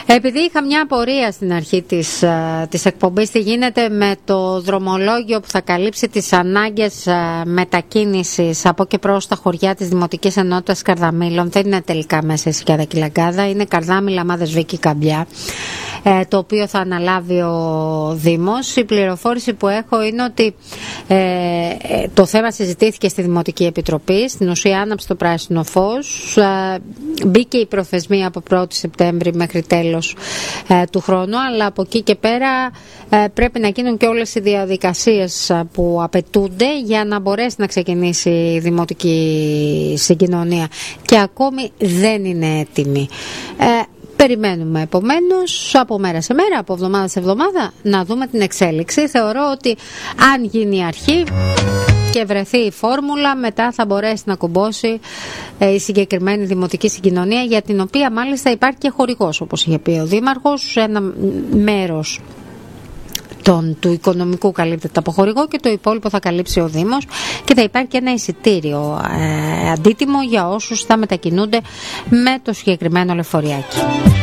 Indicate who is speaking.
Speaker 1: Επειδή είχα μια απορία στην αρχή της εκπομπής, τι γίνεται με το δρομολόγιο που θα καλύψει τις ανάγκες μετακίνησης από και προς τα χωριά της Δημοτικής Ενότητας Καρδαμήλων, δεν είναι τελικά μέσα η Κιάδα Κιλαγκάδα, είναι Καρδάμηλα Μάδες Βίκη Καμπιά, το οποίο θα αναλάβει ο Δήμος. Η πληροφόρηση που έχω είναι ότι το θέμα συζητήθηκε στη Δημοτική Επιτροπή, στην ουσία άναψε το πράσινο φως, μπήκε η προθεσμία από 1η Σεπτέμβρη μέχρι τέλος του χρόνου, αλλά από εκεί και πέρα πρέπει να γίνουν και όλες οι διαδικασίες που απαιτούνται για να μπορέσει να ξεκινήσει η δημοτική συγκοινωνία και ακόμη δεν είναι έτοιμη. Περιμένουμε επομένως από μέρα σε μέρα, από εβδομάδα σε εβδομάδα να δούμε την εξέλιξη. Θεωρώ ότι αν γίνει η αρχή και βρεθεί η φόρμουλα, μετά θα μπορέσει να κουμπώσει η συγκεκριμένη δημοτική συγκοινωνία, για την οποία μάλιστα υπάρχει και χορηγός, όπως είχε πει ο Δήμαρχος. Ένα μέρος του οικονομικού καλύπτεται από χορηγό και το υπόλοιπο θα καλύψει ο Δήμος, και θα υπάρχει και ένα εισιτήριο αντίτιμο για όσους θα μετακινούνται με το συγκεκριμένο λεωφοριάκι.